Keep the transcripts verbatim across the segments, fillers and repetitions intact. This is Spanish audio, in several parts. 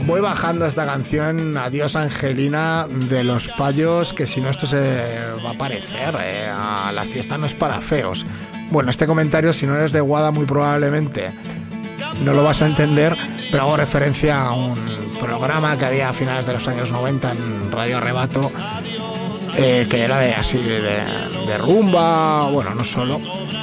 voy bajando esta canción, Adiós Angelina, de Los Payos, que si no esto se va a parecer eh, a La fiesta no es para feos. Bueno, este comentario, si no eres de Guada, muy probablemente no lo vas a entender, pero hago referencia a un programa que había a finales de los años noventa en Radio Arrebato, eh, que era de así de, de rumba, bueno, no solo,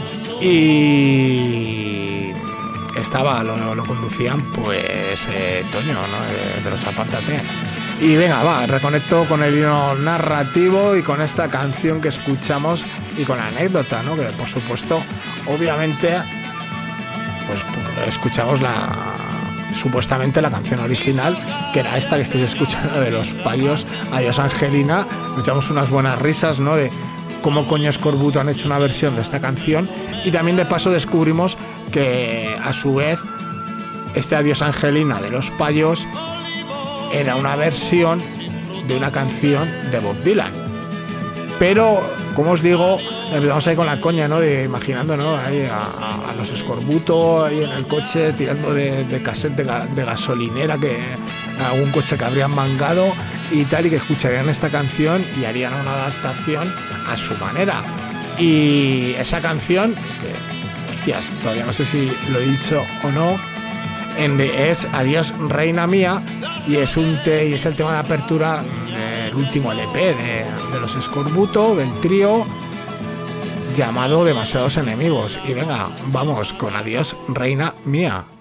y estaba, lo, lo conducían pues eh, Toño, ¿no? de, de los Apártate. Y venga, va, reconecto con el hilo narrativo y con esta canción que escuchamos y con la anécdota, ¿no? Que por supuesto, obviamente, pues escuchamos la supuestamente la canción original, que era esta que estáis escuchando de Los Payos, Adiós Angelina. Nos echamos unas buenas risas, ¿no? De cómo coño Escorbuto han hecho una versión de esta canción, y también de paso descubrimos que a su vez este Adiós Angelina de Los Payos era una versión de una canción de Bob Dylan. Pero, como os digo, empezamos ahí con la coña, ¿no? De imaginando, ¿no? Ahí a, a, a los Escorbuto ahí en el coche tirando de, de cassette de, ga, de gasolinera, que algún coche que habrían mangado y tal, y que escucharían esta canción y harían una adaptación a su manera. Y esa canción, que, hostias, todavía no sé si lo he dicho o no, en de, es Adiós Reina Mía, y es un te, y es el tema de apertura del último L P de, de los Escorbuto, del trío llamado Demasiados Enemigos. Y venga, vamos con Adiós Reina Mía.